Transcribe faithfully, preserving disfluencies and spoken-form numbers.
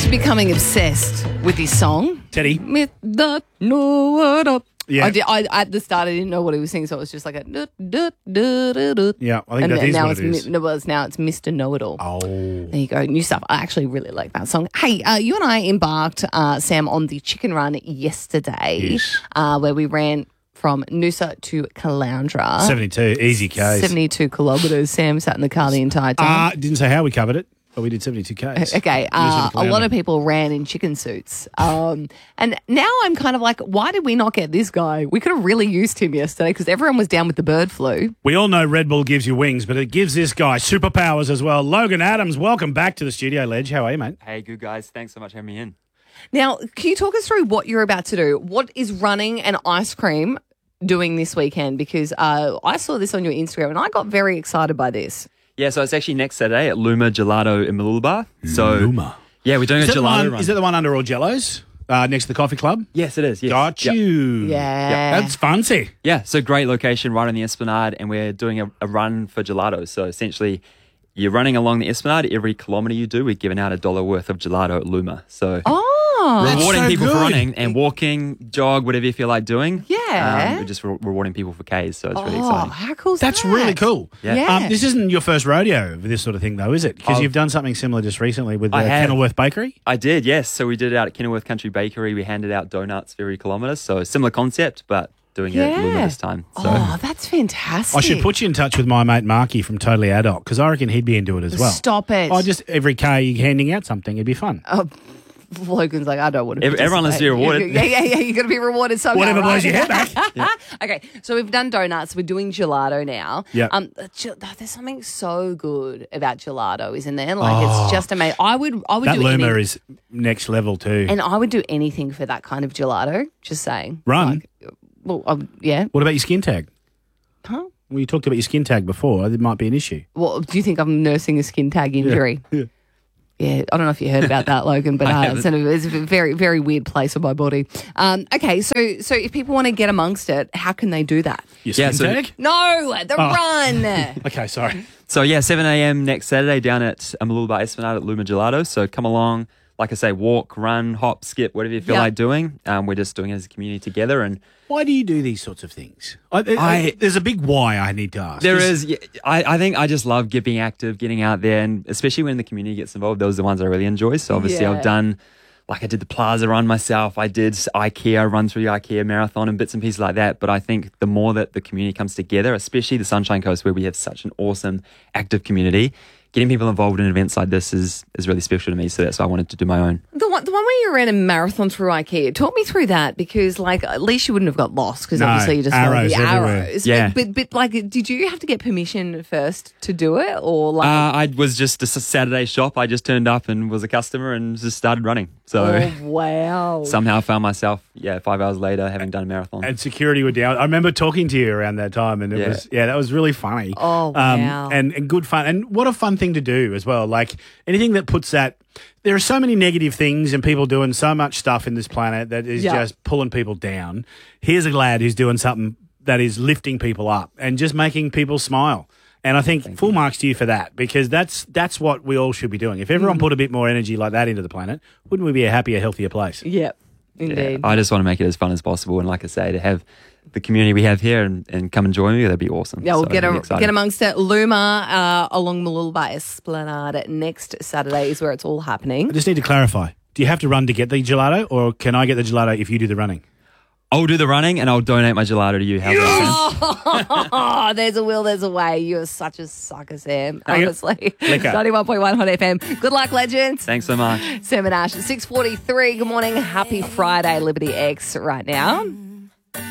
just becoming obsessed with this song. Teddy. With the no Yeah. I did, I, at the start, I didn't know what he was singing, so it was just like a. Du, du, du, du, du. Yeah, I think and that is now what it's, it is. Mi- no, well, it's now it's Mister Know-It-All. Oh. There you go. New stuff. I actually really like that song. Hey, uh, you and I embarked, uh, Sam, on the chicken run yesterday, Yes. uh, where we ran from Noosa to Caloundra. seventy-two, easy case. seventy-two kilometres. Sam sat in the car the entire time. Uh, didn't say how we covered it, but we did seventy-two Ks. Okay, uh, a lot of people ran in chicken suits. Um, and now I'm kind of like, why did we not get this guy? We could have really used him yesterday because everyone was down with the bird flu. We all know Red Bull gives you wings, but it gives this guy superpowers as well. Logan Adams, welcome back to the studio, Ledge. How are you, mate? Hey, good guys. Thanks so much for having me in. Now, can you talk us through what you're about to do? What is running and ice cream doing this weekend? Because uh, I saw this on your Instagram and I got very excited by this. Yeah, so it's actually next Saturday at Luma Gelato in Mooloolaba. So, Luma. yeah, we're doing Is a that, the gelato one, run. is that the one under all Jellos uh, next to the coffee club? Yes, it is. Yes. Got Yep. you. Yeah. That's fancy. Yeah, so great location right on the Esplanade, and we're doing a, a run for gelato. So essentially, you're running along the Esplanade. Every kilometre you do, we're giving out a dollar worth of gelato at Luma. So Oh, That's rewarding so people good. for running and walking, jog, whatever you feel like doing. Yeah. Um, we're just re- rewarding people for Ks, so it's really oh, exciting. how cool is That's that? really cool. Yeah. Yeah. Um, this isn't your first rodeo for this sort of thing, though, is it? Because Oh. you've done something similar just recently with the I have. Kenilworth Bakery. I did, yes. So we did it out at Kenilworth Country Bakery. We handed out donuts for every kilometre. So similar concept, but doing it at Luma Yeah. this time. So Oh, that's fantastic. I should put you in touch with my mate Marky from Totally Adult because I reckon he'd be into it as well. Stop it. Oh, just every K you're handing out something, it'd be fun. Oh, Logan's like, I don't want to. Ev- everyone has to be participate. rewarded. Yeah, yeah, yeah. You're going to be rewarded somehow. Whatever right? blows your head back. Okay, so we've done donuts. We're doing gelato now. Yeah. Um, ge- there's something so good about gelato, isn't there? Like Oh. it's just amazing. I would, I would That do Luma any- is next level too. and I would do anything for that kind of gelato. Just saying. Run? Like, well, um, yeah. What about your skin tag? Huh? Well, you talked about your skin tag before. There might be an issue. Well, do you think I'm nursing a skin tag injury? Yeah. Yeah, I don't know if you heard about that, Logan, but I uh, it's, a, it's a very, very weird place on my body. Um, okay, so so if people want to get amongst it, how can they do that? Your skin Yeah, so- tag? No, the Oh. run. Okay, sorry. So yeah, seven a.m. next Saturday down at Mooloolaba Esplanade at Luma Gelato. So come along, like I say, walk, run, hop, skip, whatever you feel Yeah. like doing. Um, we're just doing it as a community together. And Why do you do these sorts of things? I, I, I- there's a big why I need to ask. there 'Cause- is, yeah, I, I think I just love getting active, getting out there, and especially when the community gets involved, those are the ones I really enjoy. So obviously Yeah. I've done, like I did the Plaza run myself, I did IKEA, run through the IKEA marathon and bits and pieces like that. But I think the more that the community comes together, especially the Sunshine Coast where we have such an awesome active community, getting people involved in events like this is, is really special to me. So that's why I wanted to do my own. The one, the one where you ran a marathon through IKEA. Talk me through that because, like, at least you wouldn't have got lost because No, obviously you just arrows followed the everywhere. arrows. Yeah. But, but, but, like, did you have to get permission first to do it, or like? Uh, I was just a s- Saturday shop. I just turned up and was a customer and just started running. So oh wow! somehow I found myself, yeah, five hours later having done a marathon. And security were down. I remember talking to you around that time, and it Yeah. was yeah, that was really funny. Oh, wow. and and good fun, and what a fun thing to do as well. Like anything that puts that. There are so many negative things and people doing so much stuff in this planet that is Yeah. just pulling people down. Here's a lad who's doing something that is lifting people up and just making people smile. And I think full marks to you for that because that's that's what we all should be doing. If everyone put a bit more energy like that into the planet, wouldn't we be a happier, healthier place? Yep, Yeah, indeed. I just want to make it as fun as possible. And like I say, to have the community we have here and, and come and join me, that'd be awesome. Yeah, we'll So get, I'm a, excited. get amongst it. Luma uh, along Mooloolaba Esplanade next Saturday is where it's all happening. I just need to clarify. Do you have to run to get the gelato or can I get the gelato if you do the running? I'll do the running and I'll donate my gelato to you. How's that Oh, there's a will, there's a way. You're such a sucker, Sam. Hang it. Honestly. Liquor. ninety-one point one Hot F M. Good luck, legends. Thanks so much. Sam and Ash, six forty-three. Good morning. Happy Friday, Liberty X right now.